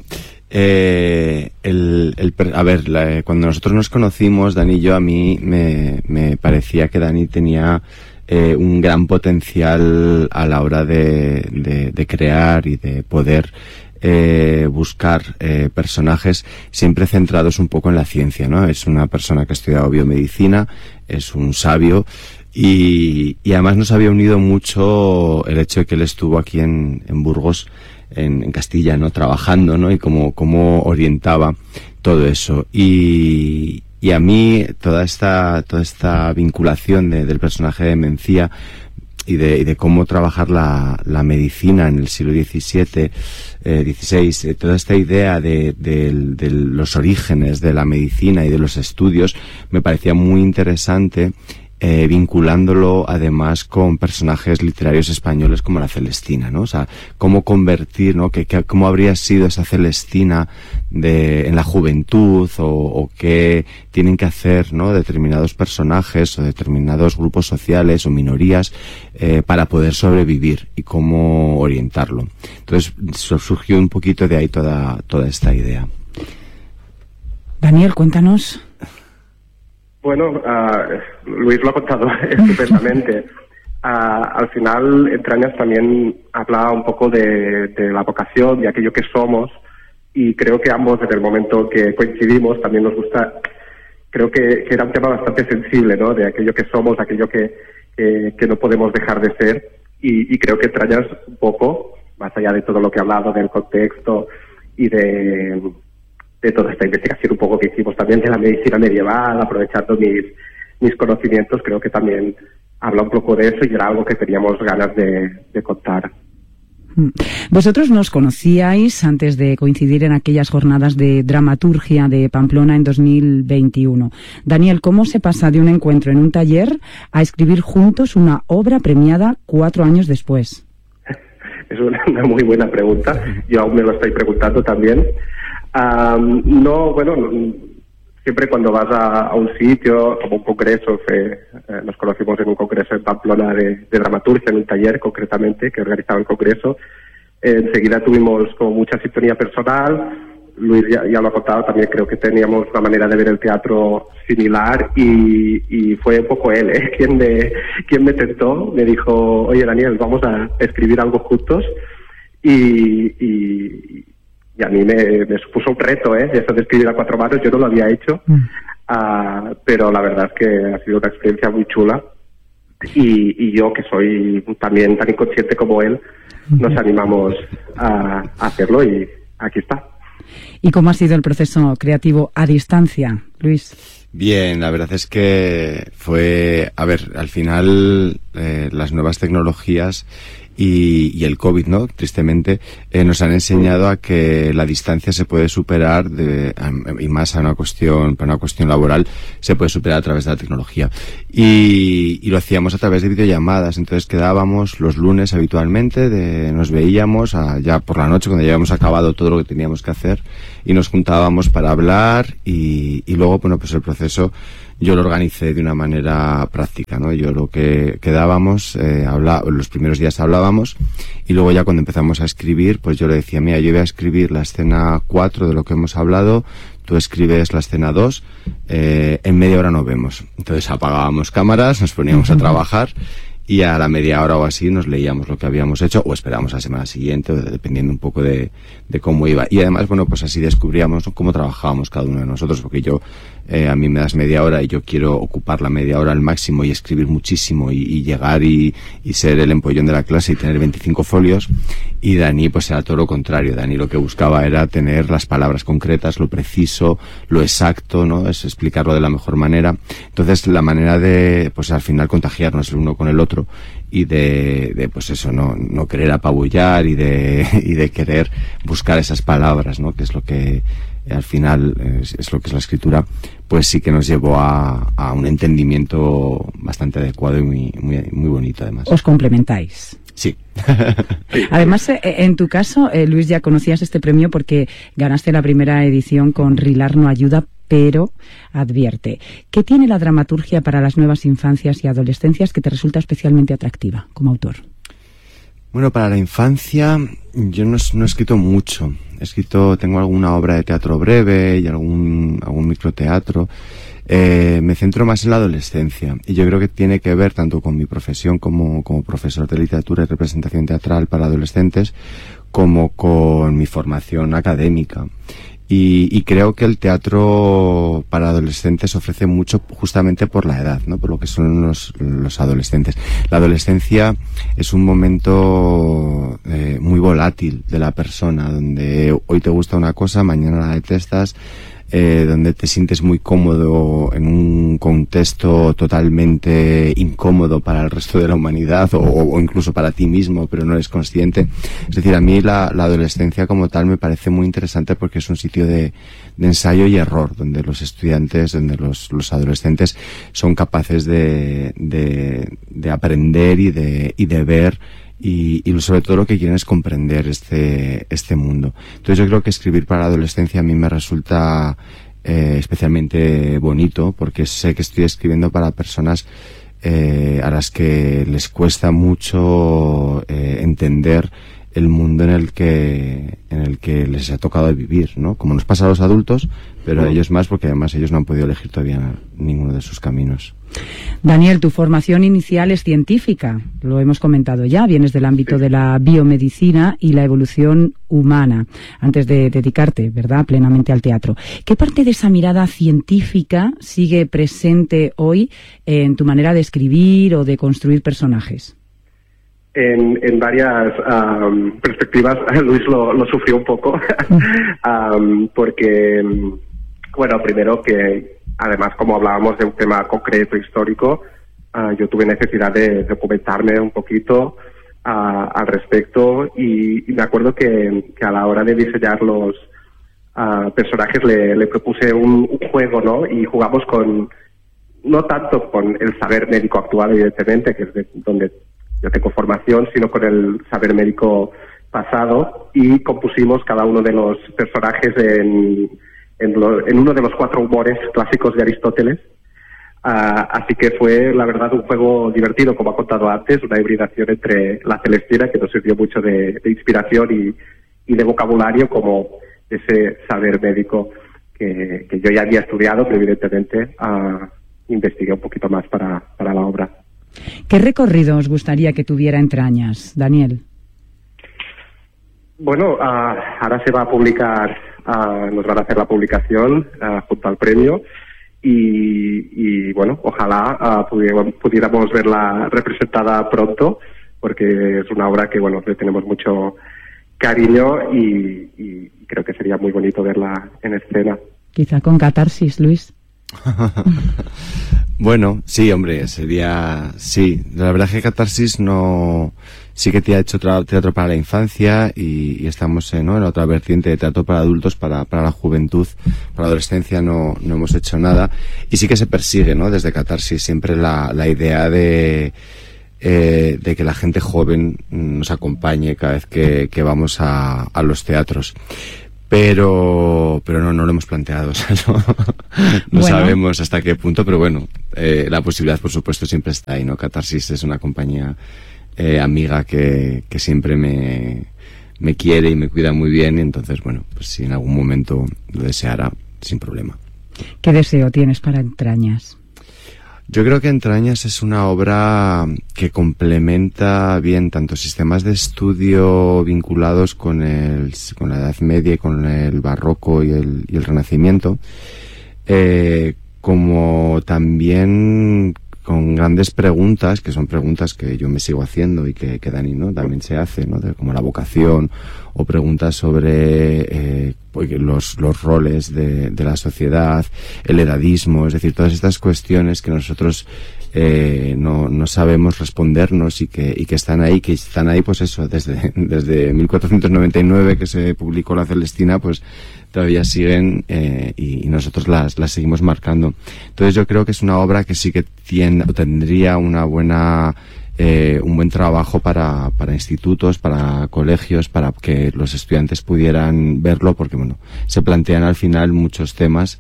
cuando nosotros nos conocimos, Dani y yo, a mí me parecía que Dani tenía un gran potencial a la hora de crear y de poder buscar personajes siempre centrados un poco en la ciencia, ¿no? Es una persona que ha estudiado biomedicina, es un sabio y además nos había unido mucho el hecho de que él estuvo aquí en Burgos, en Castilla, ¿no? Trabajando, ¿no? Y cómo orientaba todo eso. Y a mí toda esta vinculación del personaje de Mencía y de cómo trabajar la medicina en el siglo XVI, toda esta idea de los orígenes de la medicina y de los estudios me parecía muy interesante, vinculándolo además con personajes literarios españoles como la Celestina, ¿no? O sea, cómo convertir, ¿no? Cómo habría sido esa Celestina en la juventud o qué tienen que hacer, ¿no? Determinados personajes o determinados grupos sociales o minorías para poder sobrevivir y cómo orientarlo. Entonces surgió un poquito de ahí toda esta idea. Daniel, cuéntanos. Bueno, Luis lo ha contado estupendamente. Al final, Entrañas también habla un poco de la vocación, de aquello que somos, y creo que ambos, desde el momento que coincidimos, también nos gusta. Creo que era un tema bastante sensible, ¿no? De aquello que somos, aquello que no podemos dejar de ser, y creo que Entrañas un poco, más allá de todo lo que he hablado, del contexto y de toda esta investigación un poco que hicimos también de la medicina medieval, aprovechando mis conocimientos, creo que también habla un poco de eso y era algo que teníamos ganas de contar. Vosotros nos conocíais antes de coincidir en aquellas jornadas de dramaturgia de Pamplona en 2021. Daniel, ¿cómo se pasa de un encuentro en un taller a escribir juntos una obra premiada 4 años después? Es una muy buena pregunta. Yo aún me lo estoy preguntando también. siempre cuando vas a un sitio, como un congreso, nos conocimos en un congreso en Pamplona de dramaturgia, en un taller concretamente que organizaba el congreso, enseguida tuvimos como mucha sintonía personal. Luis ya lo ha contado, también creo que teníamos una manera de ver el teatro similar y fue un poco él quien me tentó, me dijo, oye Daniel, vamos a escribir algo juntos y a mí me supuso un reto, eso de escribir a 4 manos. Yo no lo había hecho, pero la verdad es que ha sido una experiencia muy chula y yo, que soy también tan inconsciente como él, nos animamos a hacerlo y aquí está. ¿Y cómo ha sido el proceso creativo a distancia, Luis? Bien, la verdad es que fue, al final las nuevas tecnologías y el COVID, ¿no? Tristemente, nos han enseñado a que la distancia se puede superar y más para una cuestión laboral, se puede superar a través de la tecnología. Y lo hacíamos a través de videollamadas. Entonces quedábamos los lunes habitualmente, nos veíamos ya por la noche cuando ya habíamos acabado todo lo que teníamos que hacer y nos juntábamos para hablar y luego, bueno, pues el proceso yo lo organicé de una manera práctica, ¿no? Yo lo que quedábamos, los primeros días hablábamos y luego ya cuando empezamos a escribir, pues yo le decía, mira, yo voy a escribir la escena 4 de lo que hemos hablado, tú escribes la escena 2, en media hora nos vemos. Entonces apagábamos cámaras, nos poníamos a trabajar y a la media hora o así nos leíamos lo que habíamos hecho o esperábamos a la semana siguiente, dependiendo un poco de cómo iba. Y además, bueno, pues así descubríamos, ¿no?, cómo trabajábamos cada uno de nosotros, porque a mí me das media hora y yo quiero ocupar la media hora al máximo y escribir muchísimo y llegar y ser el empollón de la clase y tener 25 folios. Y Dani, pues era todo lo contrario. Dani lo que buscaba era tener las palabras concretas, lo preciso, lo exacto, ¿no? Es explicarlo de la mejor manera. Entonces, la manera de, pues al final contagiarnos el uno con el otro y de pues eso, no querer apabullar y de querer buscar esas palabras, ¿no? Que es lo que al final es lo que es la escritura, pues sí que nos llevó a un entendimiento bastante adecuado y muy bonito además. ¿Os complementáis? Sí. Además, en tu caso, Luis, ya conocías este premio porque ganaste la primera edición con Rilar no ayuda, pero advierte. ¿Qué tiene la dramaturgia para las nuevas infancias y adolescencias que te resulta especialmente atractiva como autor? Bueno, para la infancia yo no he escrito mucho. Tengo alguna obra de teatro breve y algún microteatro. Me centro más en la adolescencia y yo creo que tiene que ver tanto con mi profesión como profesor de literatura y representación teatral para adolescentes como con mi formación académica. Y creo que el teatro para adolescentes ofrece mucho justamente por la edad, ¿no? Por lo que son los adolescentes. La adolescencia es un momento muy volátil de la persona, donde hoy te gusta una cosa, mañana la detestas, donde te sientes muy cómodo en un contexto totalmente incómodo para el resto de la humanidad o incluso para ti mismo, pero no eres consciente. Es decir, a mí la adolescencia como tal me parece muy interesante porque es un sitio de ensayo y error, donde los estudiantes, donde los adolescentes son capaces de aprender y de ver y sobre todo lo que quieren es comprender este mundo. Entonces yo creo que escribir para la adolescencia a mí me resulta especialmente bonito porque sé que estoy escribiendo para personas a las que les cuesta mucho entender el mundo en el que les ha tocado vivir, ¿no? Como nos pasa a los adultos, pero a ellos más porque además ellos no han podido elegir todavía ninguno de sus caminos. Daniel, tu formación inicial es científica, lo hemos comentado ya, vienes del ámbito de la biomedicina y la evolución humana, antes de dedicarte, ¿verdad?, plenamente al teatro. ¿Qué parte de esa mirada científica sigue presente hoy en tu manera de escribir o de construir personajes? En varias perspectivas, Luis lo sufrió un poco, porque, bueno, primero que, además, como hablábamos de un tema concreto, histórico, yo tuve necesidad de documentarme un poquito al respecto y me acuerdo que a la hora de diseñar los personajes le propuse un juego, ¿no? Y jugamos no tanto con el saber médico actual, evidentemente, que es donde yo tengo formación, sino con el saber médico pasado y compusimos cada uno de los personajes en en uno de los 4 humores clásicos de Aristóteles. Así que fue, la verdad, un juego divertido, como ha contado antes, una hibridación entre la Celestina, que nos sirvió mucho de inspiración y de vocabulario, como ese saber médico que yo ya había estudiado, pero evidentemente investigué un poquito más para la obra. ¿Qué recorrido os gustaría que tuviera Entrañas, Daniel? Bueno, ahora se va a publicar, nos van a hacer la publicación junto al premio y bueno, ojalá pudiéramos verla representada pronto, porque es una obra que, bueno, le tenemos mucho cariño y creo que sería muy bonito verla en escena. Quizá con catarsis, Luis. Bueno, sí, hombre, sería... Sí, la verdad es que Catarsis no... Sí que te ha hecho teatro para la infancia y estamos en otra vertiente de teatro para adultos, para la juventud, para la adolescencia no hemos hecho nada. Y sí que se persigue, ¿no? Desde Catarsis siempre la idea de que la gente joven nos acompañe cada vez que vamos a los teatros. Pero no lo hemos planteado, o sea, no sabemos hasta qué punto, pero bueno, la posibilidad, por supuesto, siempre está ahí, ¿no? Catarsis es una compañía amiga que siempre me quiere y me cuida muy bien, y entonces, bueno, pues si en algún momento lo deseara, sin problema. ¿Qué deseo tienes para Entrañas? Yo creo que Entrañas es una obra que complementa bien tanto sistemas de estudio vinculados con la Edad Media y con el Barroco y el Renacimiento, como también con grandes preguntas, que son preguntas que yo me sigo haciendo y que Dani, ¿no?, también se hace, ¿no?, como la vocación, o preguntas sobre los roles de la sociedad, el edadismo, es decir, todas estas cuestiones que nosotros no sabemos respondernos y que están ahí, pues eso, desde 1499 que se publicó la Celestina, pues todavía siguen y nosotros las seguimos marcando. Entonces yo creo que es una obra que sí que tendría una buena un buen trabajo para institutos, para colegios, para que los estudiantes pudieran verlo, porque bueno, se plantean al final muchos temas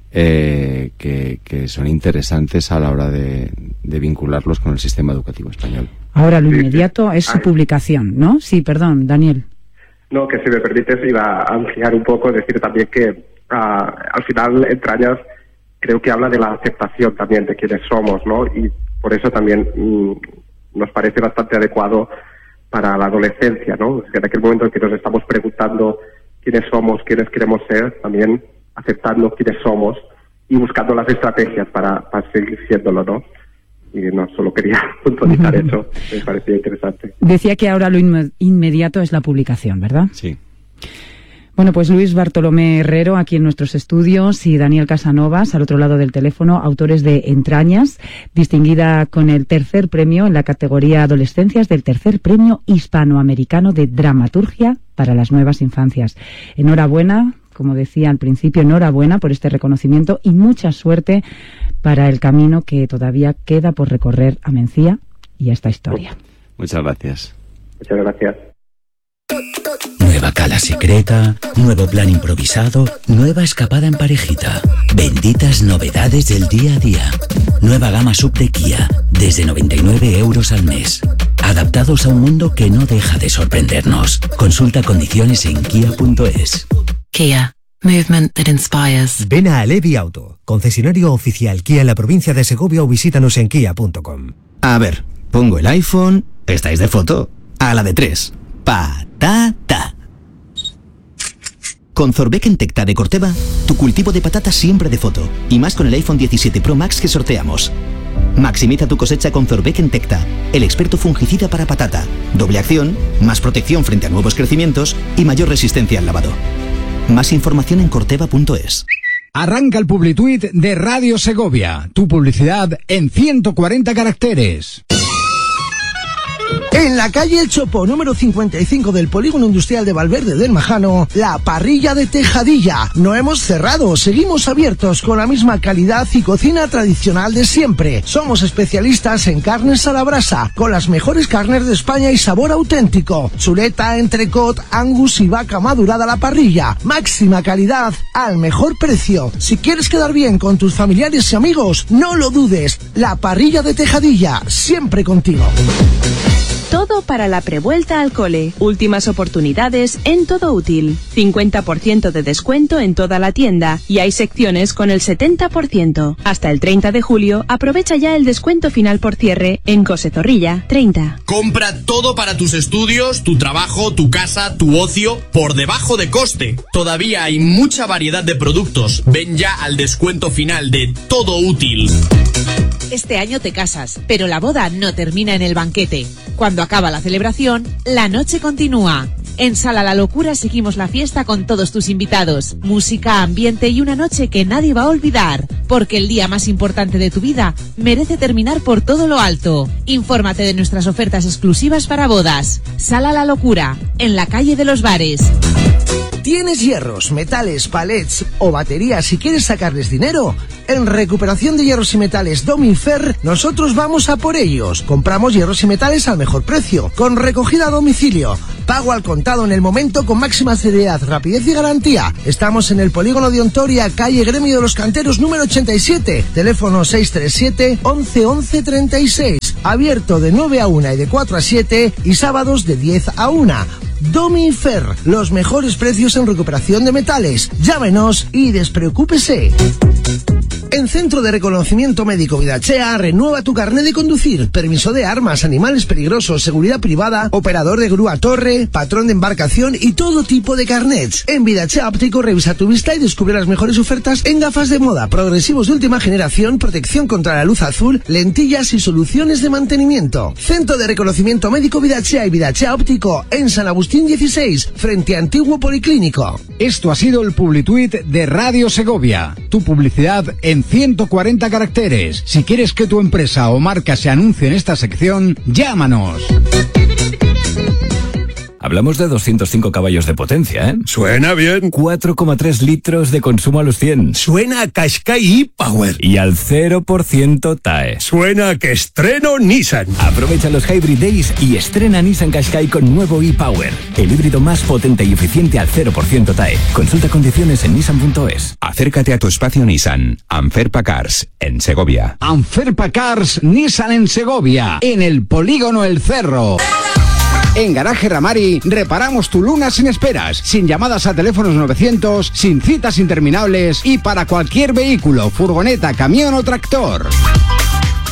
que son interesantes a la hora de vincularlos con el sistema educativo español. Ahora lo inmediato es su publicación, ¿no? Sí, perdón, Daniel. No, que si me permites iba a ampliar un poco, decir también que al final Entrañas creo que habla de la aceptación también de quienes somos, ¿no? Y por eso también nos parece bastante adecuado para la adolescencia, ¿no? En aquel momento en que nos estamos preguntando quiénes somos, quiénes queremos ser, también aceptando quiénes somos y buscando las estrategias para seguir siéndolo, ¿no? Y no, solo quería puntualizar eso, me parecía interesante. Decía que ahora lo inmediato es la publicación, ¿verdad? Sí. Bueno, pues Luis Bartolomé Herrero aquí en nuestros estudios y Daniel Casanovas al otro lado del teléfono, autores de Entrañas, distinguida con el 3er premio en la categoría Adolescencias del 3er Premio Hispanoamericano de Dramaturgia para las Nuevas Infancias. Enhorabuena, como decía al principio, enhorabuena por este reconocimiento y mucha suerte para el camino que todavía queda por recorrer a Mencía y a esta historia. Muchas gracias. Muchas gracias. Nueva cala secreta, nuevo plan improvisado, nueva escapada en parejita. Benditas novedades del día a día. Nueva gama sub de Kia, desde 99 euros al mes. Adaptados a un mundo que no deja de sorprendernos. Consulta condiciones en kia.es. Kia. Movement that inspires. Ven a Alevi Auto, concesionario oficial Kia en la provincia de Segovia, o visítanos en kia.com. A ver, pongo el iPhone, estáis de foto, a la de 3. Patata. Con Zorbeck Tecta de Corteva, tu cultivo de patata siempre de foto. Y más con el iPhone 17 Pro Max que sorteamos. Maximiza tu cosecha con Zorbeck Tecta, el experto fungicida para patata. Doble acción, más protección frente a nuevos crecimientos y mayor resistencia al lavado. Más información en corteva.es. Arranca el Publituit de Radio Segovia. Tu publicidad en 140 caracteres. En la calle El Chopo, número 55 del Polígono Industrial de Valverde del Majano, la parrilla de Tejadilla. No hemos cerrado, seguimos abiertos con la misma calidad y cocina tradicional de siempre. Somos especialistas en carnes a la brasa, con las mejores carnes de España y sabor auténtico. Chuleta, entrecot, angus y vaca madurada a la parrilla. Máxima calidad al mejor precio. Si quieres quedar bien con tus familiares y amigos, no lo dudes. La parrilla de Tejadilla, siempre contigo. Todo para la prevuelta al cole. Últimas oportunidades en Todo Útil. 50% de descuento en toda la tienda y hay secciones con el 70%. Hasta el 30 de julio aprovecha ya el descuento final por cierre en Cose Zorrilla 30. Compra todo para tus estudios, tu trabajo, tu casa, tu ocio por debajo de coste. Todavía hay mucha variedad de productos. Ven ya al descuento final de Todo Útil. Este año te casas, pero la boda no termina en el banquete. Cuando acaba la celebración, la noche continúa. En Sala La Locura seguimos la fiesta con todos tus invitados. Música, ambiente y una noche que nadie va a olvidar. Porque el día más importante de tu vida merece terminar por todo lo alto. Infórmate de nuestras ofertas exclusivas para bodas. Sala La Locura, en la calle de los Bares. ¿Tienes hierros, metales, palets o baterías y quieres sacarles dinero? En Recuperación de Hierros y Metales Domifer, nosotros vamos a por ellos. Compramos hierros y metales al mejor precio, con recogida a domicilio, pago al contado en el momento con máxima celeridad, rapidez y garantía. Estamos en el Polígono de Ontoria, calle Gremio de los Canteros número 87, teléfono 637 11 11 36, abierto de 9 a 1 y de 4 a 7 y sábados de 10 a 1. Domifer, los mejores precios en recuperación de metales. Llámenos y despreocúpese. En Centro de Reconocimiento Médico Vidachea, renueva tu carnet de conducir, permiso de armas, animales peligrosos, seguridad privada, operador de grúa torre, patrón de embarcación y todo tipo de carnets. En Vidachea Óptico revisa tu vista y descubre las mejores ofertas en gafas de moda, progresivos de última generación, protección contra la luz azul, lentillas y soluciones de mantenimiento. Centro de Reconocimiento Médico Vidachea y Vidachea Óptico en San Agustín 16, frente a Antiguo Policlínico. Esto ha sido el Publituit de Radio Segovia. Tu publicidad en 140 caracteres. Si quieres que tu empresa o marca se anuncie en esta sección, llámanos. Hablamos de 205 caballos de potencia, ¿eh? Suena bien. 4,3 litros de consumo a los 100. Suena a Qashqai e-Power. Y al 0% TAE. Suena a que estreno Nissan. Aprovecha los Hybrid Days y estrena Nissan Qashqai con nuevo e-Power. El híbrido más potente y eficiente al 0% TAE. Consulta condiciones en nissan.es. Acércate a tu espacio Nissan. Anferpa Cars, en Segovia. Anferpa Cars Nissan en Segovia, en el Polígono El Cerro. En Garaje Ramari reparamos tu Luna sin esperas, sin llamadas a teléfonos 900, sin citas interminables y para cualquier vehículo, furgoneta, camión o tractor.